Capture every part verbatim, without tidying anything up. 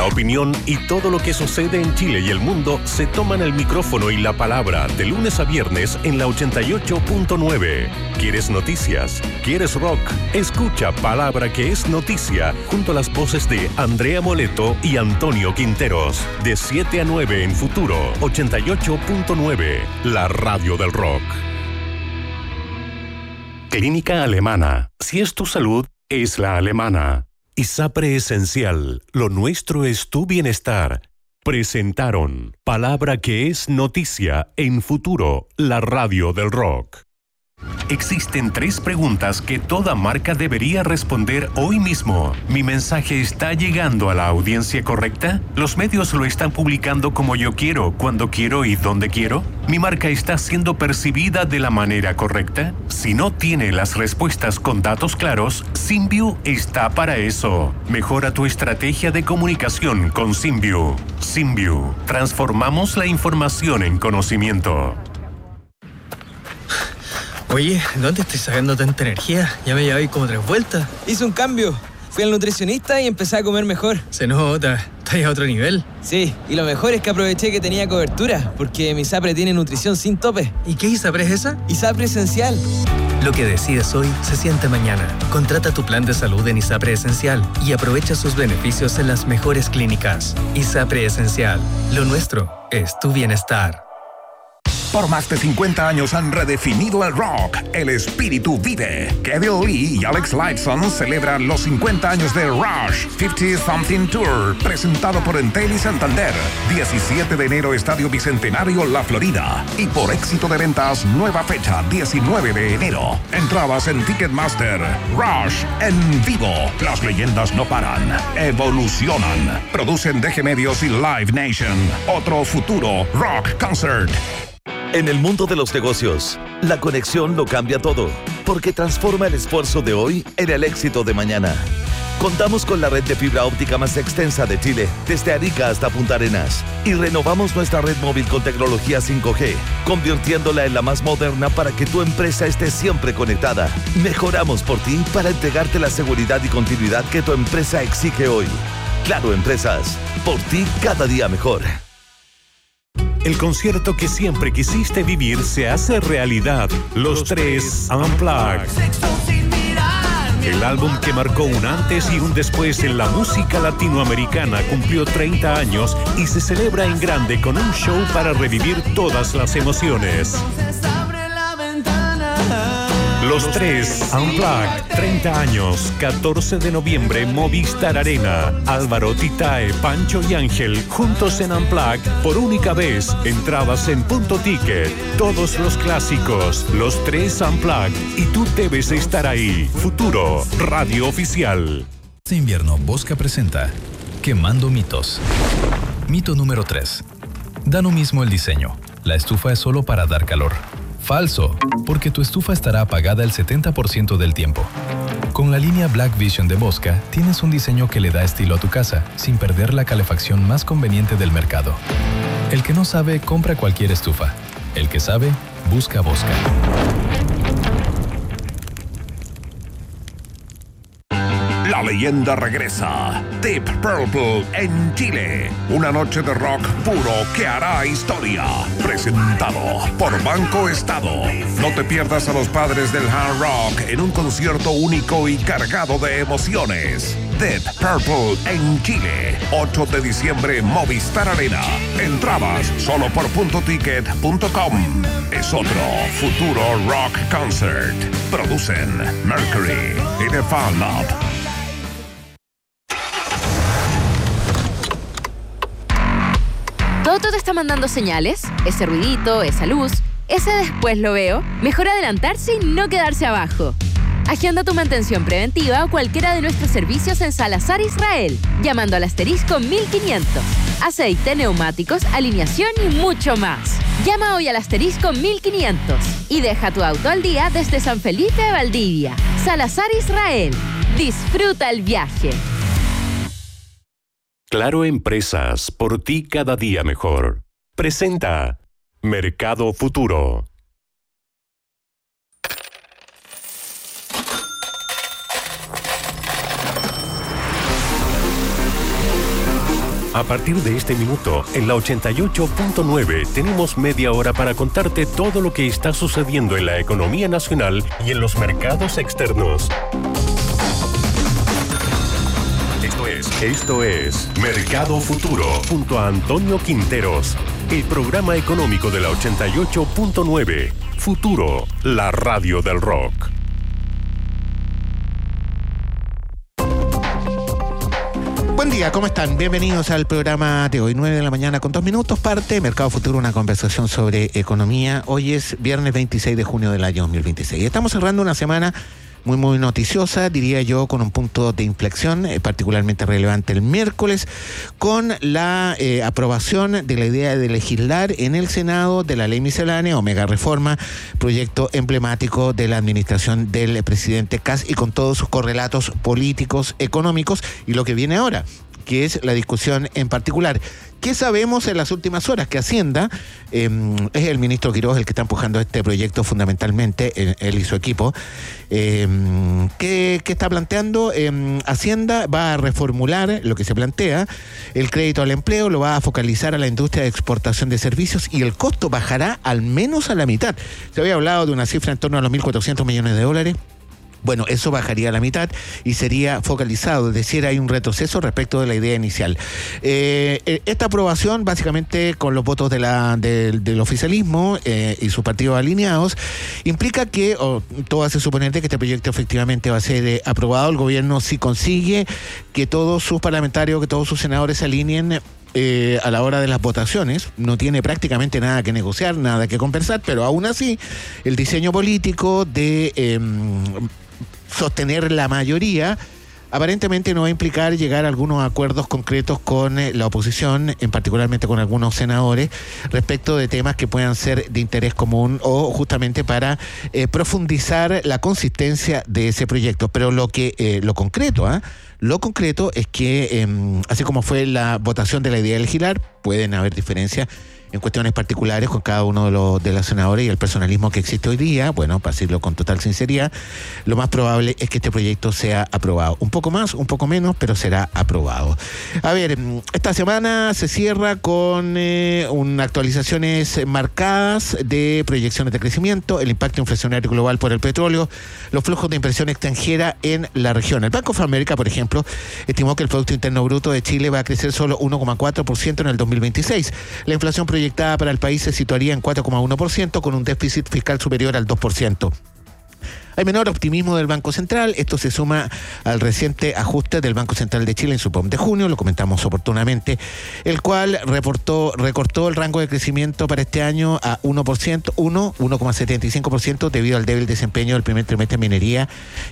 La opinión y todo lo que sucede en Chile y el mundo se toman el micrófono y la palabra de lunes a viernes en la ochenta y ocho punto nueve. ¿Quieres noticias? ¿Quieres rock? Escucha Palabra que es noticia junto a las voces de Andrea Moleto y Antonio Quinteros. De siete a nueve en Futuro ochenta y ocho punto nueve, la radio del rock. Clínica Alemana. Si es tu salud, es la alemana. ISAPRE Esencial. Lo nuestro es tu bienestar. Presentaron Palabra que es noticia en Futuro, la radio del rock. Existen tres preguntas que toda marca debería responder hoy mismo. ¿Mi mensaje está llegando a la audiencia correcta? ¿Los medios lo están publicando como yo quiero, cuando quiero y donde quiero? ¿Mi marca está siendo percibida de la manera correcta? Si no tiene las respuestas con datos claros, Symbiu está para eso. Mejora tu estrategia de comunicación con Symbiu. Symbiu. Transformamos la información en conocimiento. Oye, ¿dónde estoy sacando tanta energía? Ya me llevé como tres vueltas. Hice un cambio. Fui al nutricionista y empecé a comer mejor. Se nota. ¿Estás a otro nivel? Sí, y lo mejor es que aproveché que tenía cobertura, porque mi ISAPRE tiene nutrición sin tope. ¿Y qué ISAPRE es esa? ISAPRE Esencial. Lo que decides hoy se siente mañana. Contrata tu plan de salud en ISAPRE Esencial y aprovecha sus beneficios en las mejores clínicas. ISAPRE Esencial. Lo nuestro es tu bienestar. Por más de cincuenta años han redefinido el rock. El espíritu vive. Kevin Lee y Alex Lifeson celebran los cincuenta años de Rush cincuenta Something Tour, presentado por Entel y Santander. diecisiete de enero, Estadio Bicentenario, La Florida. Y por éxito de ventas, nueva fecha, diecinueve de enero. Entradas en Ticketmaster. Rush en vivo. Las leyendas no paran. Evolucionan. Producen D G Medios y Live Nation. Otro futuro rock concert. En el mundo de los negocios, la conexión lo cambia todo, porque transforma el esfuerzo de hoy en el éxito de mañana. Contamos con la red de fibra óptica más extensa de Chile, desde Arica hasta Punta Arenas, y renovamos nuestra red móvil con tecnología cinco G, convirtiéndola en la más moderna para que tu empresa esté siempre conectada. Mejoramos por ti para entregarte la seguridad y continuidad que tu empresa exige hoy. Claro Empresas, por ti cada día mejor. El concierto que siempre quisiste vivir se hace realidad. Los Tres Unplugged. El álbum que marcó un antes y un después en la música latinoamericana cumplió treinta años y se celebra en grande con un show para revivir todas las emociones. Los Tres Unplugged, treinta años, catorce de noviembre, Movistar Arena. Álvaro, Titae, Pancho y Ángel, juntos en Unplugged, por única vez. Entradas en Punto Ticket. Todos los clásicos, Los Tres Unplugged. Y tú debes estar ahí. Futuro, radio oficial. Este invierno, Bosca presenta Quemando mitos. Mito número tres. Da lo mismo el diseño. La estufa es solo para dar calor. Falso, porque tu estufa estará apagada el setenta por ciento del tiempo. Con la línea Black Vision de Bosca, tienes un diseño que le da estilo a tu casa, sin perder la calefacción más conveniente del mercado. El que no sabe, compra cualquier estufa. El que sabe, busca Bosca. La leyenda regresa. Deep Purple en Chile. Una noche de rock puro que hará historia. Presentado por Banco Estado. No te pierdas a los padres del hard rock en un concierto único y cargado de emociones. Deep Purple en Chile. ocho de diciembre, Movistar Arena. Entradas solo por punto ticket punto com. Es otro futuro rock concert. Producen Mercury y The Fan Lab. ¿Todo te está mandando señales? Ese ruidito, esa luz, ese después lo veo. Mejor adelantarse y no quedarse abajo. Agenda tu mantención preventiva o cualquiera de nuestros servicios en Salazar Israel, llamando al asterisco mil quinientos. Aceite, neumáticos, alineación y mucho más. Llama hoy al asterisco mil quinientos y deja tu auto al día desde San Felipe de Valdivia. Salazar Israel. Disfruta el viaje. Claro Empresas, por ti cada día mejor. Presenta Mercado Futuro. A partir de este minuto, en la ochenta y ocho punto nueve, tenemos media hora para contarte todo lo que está sucediendo en la economía nacional y en los mercados externos. Esto es, esto es Mercado Futuro, junto a Antonio Quinteros, el programa económico de la ochenta y ocho punto nueve. Futuro, la radio del rock. Buen día, ¿cómo están? Bienvenidos al programa de hoy, nueve de la mañana con dos minutos, parte Mercado Futuro, una conversación sobre economía. Hoy es viernes veintiséis de junio del año dos mil veintiséis. Estamos cerrando una semana muy, muy noticiosa, diría yo, con un punto de inflexión eh, particularmente relevante el miércoles, con la eh, aprobación de la idea de legislar en el Senado de la ley miscelánea o mega reforma, proyecto emblemático de la administración del presidente Kast y con todos sus correlatos políticos, económicos y lo que viene ahora, que es la discusión en particular. ¿Qué sabemos en las últimas horas? Que Hacienda, eh, es el ministro Quiroz el que está empujando este proyecto fundamentalmente, él, él y su equipo. Eh, ¿qué, ¿Qué está planteando? Eh, Hacienda va a reformular lo que se plantea, el crédito al empleo, lo va a focalizar a la industria de exportación de servicios y el costo bajará al menos a la mitad. Se había hablado de una cifra en torno a los mil cuatrocientos millones de dólares. Bueno, eso bajaría a la mitad y sería focalizado, es decir, hay un retroceso respecto de la idea inicial. Eh, esta aprobación, básicamente con los votos de la, de, del oficialismo eh, y sus partidos alineados, implica que, o todo hace suponer que este proyecto efectivamente va a ser eh, aprobado. El gobierno, si consigue que todos sus parlamentarios, que todos sus senadores se alineen Eh, a la hora de las votaciones, no tiene prácticamente nada que negociar, nada que conversar, pero aún así el diseño político de eh, sostener la mayoría aparentemente no va a implicar llegar a algunos acuerdos concretos con eh, la oposición, en particularmente con algunos senadores, respecto de temas que puedan ser de interés común o justamente para eh, profundizar la consistencia de ese proyecto. Pero lo que eh, lo concreto, ¿ah? ¿eh? Lo concreto es que, eh, así como fue la votación de la idea de legislar, pueden haber diferencias en cuestiones particulares con cada uno de los, de los senadores y el personalismo que existe hoy día. Bueno, para decirlo con total sinceridad, lo más probable es que este proyecto sea aprobado. Un poco más, un poco menos, pero será aprobado. A ver, esta semana se cierra con eh, unas actualizaciones marcadas de proyecciones de crecimiento, el impacto inflacionario global por el petróleo, los flujos de inversión extranjera en la región. El Banco of America, por ejemplo, estimó que el Producto Interno Bruto de Chile va a crecer solo uno coma cuatro por ciento en el dos mil veintiséis. La inflación proyectada proyectada para el país se situaría en cuatro coma uno por ciento con un déficit fiscal superior al dos por ciento. Hay menor optimismo del Banco Central. Esto se suma al reciente ajuste del Banco Central de Chile en su P O M de junio, lo comentamos oportunamente, el cual reportó, recortó el rango de crecimiento para este año a uno por ciento, uno coma setenta y cinco por ciento debido al débil desempeño del primer trimestre en minería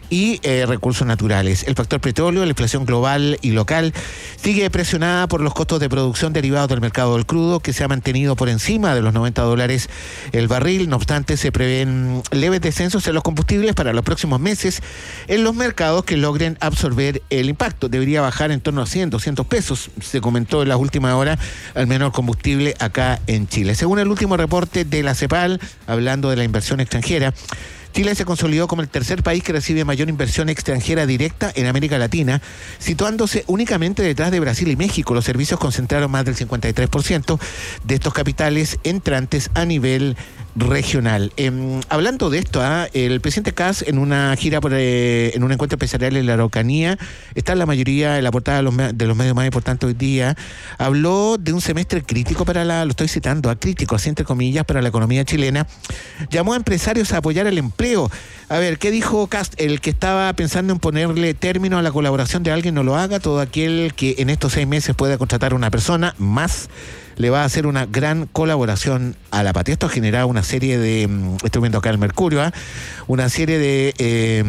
y eh, recursos naturales. El factor petróleo, la inflación global y local, sigue presionada por los costos de producción derivados del mercado del crudo, que se ha mantenido por encima de los noventa dólares el barril. No obstante, se prevén leves descensos en los combustibles para los próximos meses en los mercados que logren absorber el impacto. Debería bajar en torno a cien, doscientos pesos, se comentó en las últimas horas, al menos el combustible acá en Chile. Según el último reporte de la CEPAL, hablando de la inversión extranjera, Chile se consolidó como el tercer país que recibe mayor inversión extranjera directa en América Latina, situándose únicamente detrás de Brasil y México. Los servicios concentraron más del cincuenta y tres por ciento de estos capitales entrantes a nivel regional. Eh, hablando de esto, ¿eh? el presidente Kast en una gira por, eh, en un encuentro empresarial en la Araucanía, está en la mayoría de la portada de los, de los medios más importantes hoy día, habló de un semestre crítico para la, lo estoy citando, a crítico, así entre comillas, para la economía chilena. Llamó a empresarios a apoyar el empleo. A ver, ¿qué dijo Kast? El que estaba pensando en ponerle término a la colaboración de alguien no lo haga. Todo aquel que en estos seis meses pueda contratar a una persona más le va a hacer una gran colaboración a la patria. Esto ha generado una serie de, estoy viendo acá el Mercurio, ¿eh? una serie de eh,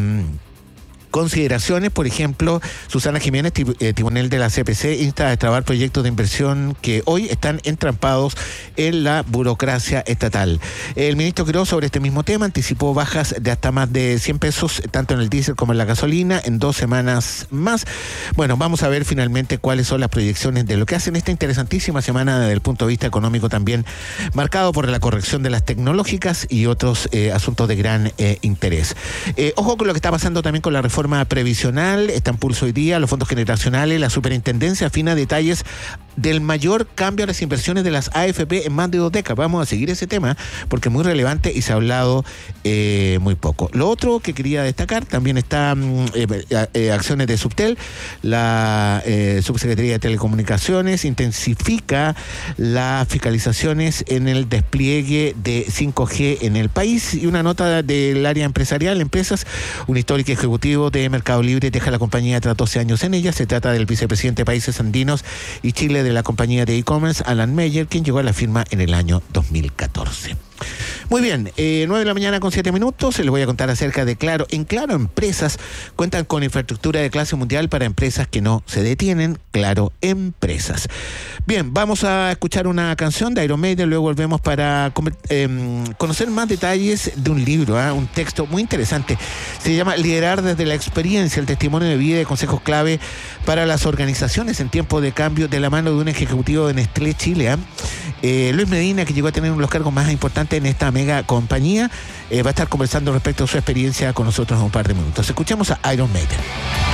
consideraciones. Por ejemplo, Susana Jiménez, timonel de la C P C, insta a destrabar proyectos de inversión que hoy están entrampados en la burocracia estatal. El ministro Quiroz, sobre este mismo tema, anticipó bajas de hasta más de cien pesos, tanto en el diésel como en la gasolina, en dos semanas más. Bueno, vamos a ver finalmente cuáles son las proyecciones de lo que hacen esta interesantísima semana desde el punto de vista económico, también marcado por la corrección de las tecnológicas y otros eh, asuntos de gran eh, interés. Eh, ojo con lo que está pasando también con la reforma previsional. Está en pulso hoy día los fondos generacionales. La superintendencia afina detalles del mayor cambio a las inversiones de las A F P en más de dos décadas. Vamos a seguir ese tema porque es muy relevante y se ha hablado eh, muy poco. Lo otro que quería destacar, también está eh, eh, acciones de Subtel. La eh, Subsecretaría de Telecomunicaciones intensifica las fiscalizaciones en el despliegue de cinco G en el país. Y una nota del área empresarial, empresas, un histórico ejecutivo de Mercado Libre deja la compañía tras doce años en ella. Se trata del vicepresidente de Países Andinos y Chile de la compañía de e-commerce, Alan Meyer, quien llegó a la firma en el año dos mil catorce. Muy bien, eh, nueve de la mañana con siete minutos, les voy a contar acerca de Claro. En Claro Empresas cuentan con infraestructura de clase mundial para empresas que no se detienen. Claro Empresas. Bien, vamos a escuchar una canción de Iron Maiden, luego volvemos para eh, conocer más detalles de un libro, ¿eh? un texto muy interesante. Se llama Liderar desde la experiencia, el testimonio de vida y consejos clave para las organizaciones en tiempo de cambio, de la mano de un ejecutivo de Nestlé Chile. ¿eh? Eh, Luis Medina, que llegó a tener uno de los cargos más importantes en esta mega compañía, eh, va a estar conversando respecto a su experiencia con nosotros en un par de minutos. Escuchemos a Iron Maiden.